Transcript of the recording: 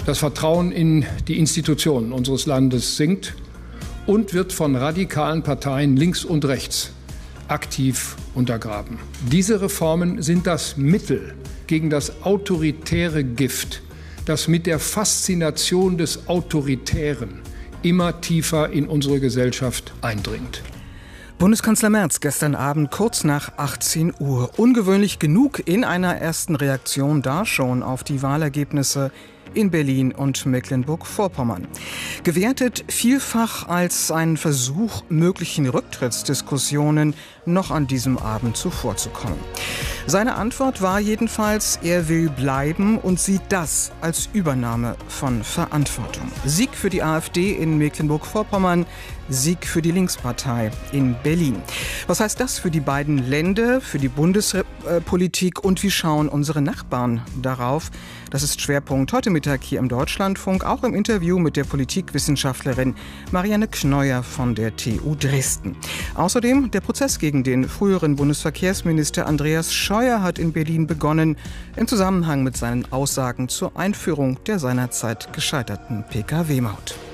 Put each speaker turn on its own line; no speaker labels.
Das Vertrauen in die Institutionen unseres Landes sinkt und wird von radikalen Parteien links und rechts aktiv untergraben. Diese Reformen sind das Mittel gegen das autoritäre Gift, das mit der Faszination des Autoritären immer tiefer in unsere Gesellschaft eindringt.
Bundeskanzler Merz gestern Abend kurz nach 18 Uhr. Ungewöhnlich genug in einer ersten Reaktion da schon auf die Wahlergebnisse in Berlin und Mecklenburg-Vorpommern. Gewertet vielfach als ein Versuch, möglichen Rücktrittsdiskussionen noch an diesem Abend zuvorzukommen. Seine Antwort war jedenfalls, er will bleiben und sieht das als Übernahme von Verantwortung. Sieg für die AfD in Mecklenburg-Vorpommern, Sieg für die Linkspartei in Berlin. Was heißt das für die beiden Länder, für die Bundespolitik und wie schauen unsere Nachbarn darauf? Das ist Schwerpunkt heute Mittag hier im Deutschlandfunk, auch im Interview mit der Politikwissenschaftlerin Marianne Kneuer von der TU Dresden. Außerdem der Prozess gegen den früheren Bundesverkehrsminister Andreas Scheuer hat in Berlin begonnen, im Zusammenhang mit seinen Aussagen zur Einführung der seinerzeit gescheiterten Pkw-Maut.